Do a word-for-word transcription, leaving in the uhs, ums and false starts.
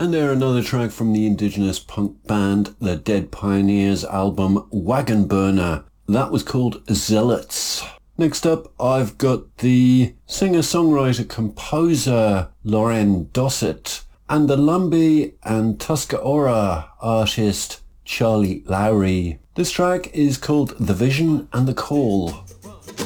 And there another track from the indigenous punk band The Dead Pioneers album Wagon Burner. That was called Zealots. Next up, I've got the singer-songwriter-composer Lauren Dossett and the Lumbee and Tuscarora artist Charlie Lowry. This track is called The Vision and the Call.